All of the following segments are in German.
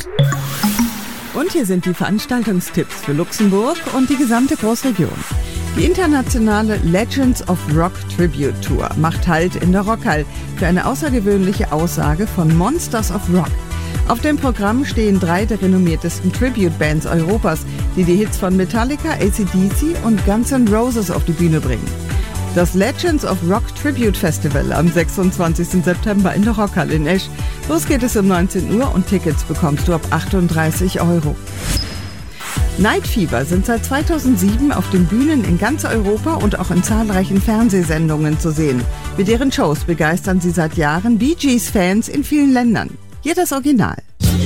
Und hier sind die Veranstaltungstipps für Luxemburg und die gesamte Großregion. Die internationale Legends of Rock Tribute Tour macht Halt in der Rockhall für eine außergewöhnliche Aussage von Monsters of Rock. Auf dem Programm stehen 3 der renommiertesten Tribute-Bands Europas, die die Hits von Metallica, AC/DC und Guns N' Roses auf die Bühne bringen. Das Legends of Rock Tribute Festival am 26. September in der Rockhall in Esch. Los geht es um 19 Uhr und Tickets bekommst du ab 38 €. Night Fever sind seit 2007 auf den Bühnen in ganz Europa und auch in zahlreichen Fernsehsendungen zu sehen. Mit ihren Shows begeistern sie seit Jahren Bee Gees-Fans in vielen Ländern. Hier das Original.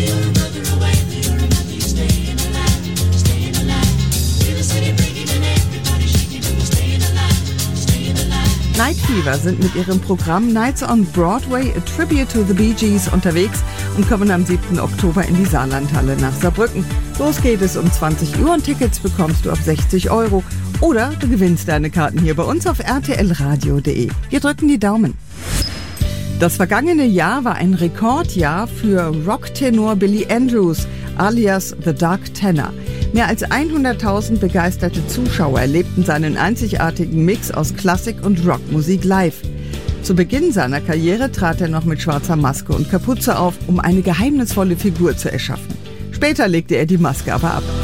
Night Fever sind mit ihrem Programm Nights on Broadway, a Tribute to the Bee Gees unterwegs und kommen am 7. Oktober in die Saarlandhalle nach Saarbrücken. Los geht es um 20 Uhr und Tickets bekommst du ab 60 € oder du gewinnst deine Karten hier bei uns auf rtlradio.de. Wir drücken die Daumen. Das vergangene Jahr war ein Rekordjahr für Rocktenor Billy Andrews, alias The Dark Tenor. Mehr als 100.000 begeisterte Zuschauer erlebten seinen einzigartigen Mix aus Klassik und Rockmusik live. Zu Beginn seiner Karriere trat er noch mit schwarzer Maske und Kapuze auf, um eine geheimnisvolle Figur zu erschaffen. Später legte er die Maske aber ab.